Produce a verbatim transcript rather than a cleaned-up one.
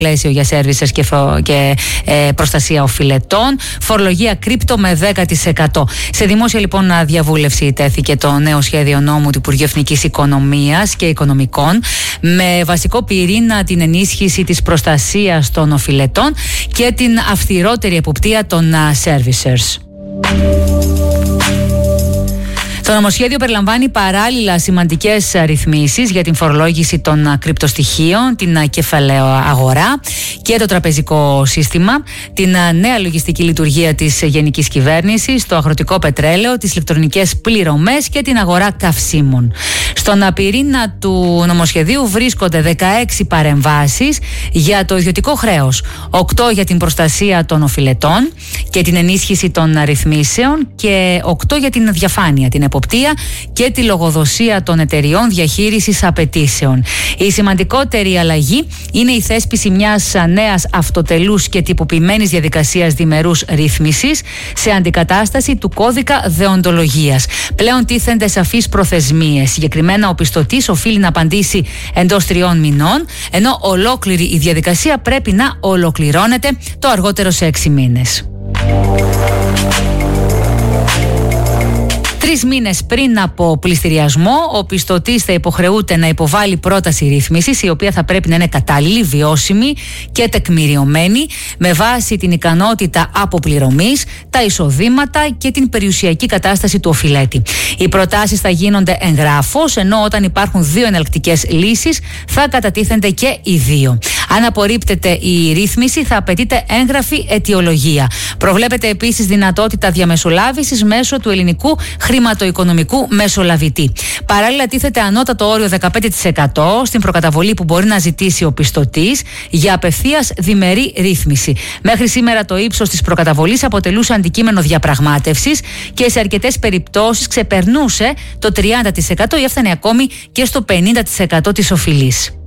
πλαίσιο για services και, φο... και ε, προστασία οφειλετών, φορολογία κρύπτο με δέκα τοις εκατό. Σε δημόσια λοιπόν διαβούλευση τέθηκε το νέο σχέδιο νόμου του Υπουργείου Εθνικής Οικονομίας και Οικονομικών, με βασικό πυρήνα την ενίσχυση της προστασίας των οφειλετών και την αυστηρότερη εποπτεία των servicers. Το νομοσχέδιο περιλαμβάνει παράλληλα σημαντικές ρυθμίσεις για την φορολόγηση των κρυπτοστοιχείων, την κεφαλαιο αγορά και το τραπεζικό σύστημα, την νέα λογιστική λειτουργία της γενικής κυβέρνησης, το αγροτικό πετρέλαιο, τις ηλεκτρονικές πληρωμές και την αγορά καυσίμων. Στον πυρήνα του νομοσχεδίου βρίσκονται δεκαέξι παρεμβάσεις για το ιδιωτικό χρέος, οκτώ για την προστασία των οφειλετών και την ενίσχυση των ρυθμίσεων και οκτώ για την διαφάνεια, την εποπτεία και τη λογοδοσία των εταιριών διαχείρισης απαιτήσεων. Η σημαντικότερη αλλαγή είναι η θέσπιση μιας νέας αυτοτελούς και τυποποιημένης διαδικασίας διμερούς ρύθμισης σε αντικατάσταση του κώδικα δεοντολογίας. Πλέον τίθενται σαφείς προθεσμίες. Συγκεκριμένα, ο πιστωτής οφείλει να απαντήσει εντός τριών μηνών, ενώ ολόκληρη η διαδικασία πρέπει να ολοκληρώνεται το αργότερο σε έξι μήνες. Τρεις μήνες πριν από πληστηριασμό, ο πιστωτής θα υποχρεούται να υποβάλει πρόταση ρύθμισης, η οποία θα πρέπει να είναι κατάλληλη, βιώσιμη και τεκμηριωμένη, με βάση την ικανότητα αποπληρωμής, τα εισοδήματα και την περιουσιακή κατάσταση του οφειλέτη. Οι προτάσεις θα γίνονται εγγράφως, ενώ όταν υπάρχουν δύο εναλλακτικές λύσεις, θα κατατίθενται και οι δύο. Αν απορρίπτεται η ρύθμιση, θα απαιτείται έγγραφη αιτιολογία. Προβλέπεται επίσης δυνατότητα διαμεσολάβησης μέσω του ελληνικού χρηματοοικονομικού μεσολαβητή. Παράλληλα, τίθεται ανώτατο όριο δεκαπέντε τοις εκατό στην προκαταβολή που μπορεί να ζητήσει ο πιστωτής για απευθείας διμερή ρύθμιση. Μέχρι σήμερα το ύψος της προκαταβολής αποτελούσε αντικείμενο διαπραγμάτευσης και σε αρκετές περιπτώσεις ξεπερνούσε το τριάντα τοις εκατό ή έφτανε ακόμη και στο πενήντα τοις εκατό της οφειλής.